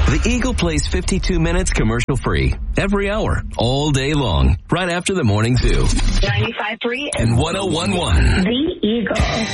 The Eagle plays 52 minutes commercial free every hour, all day long, right after the morning zoo. 95.3 and 101.1. The Eagle.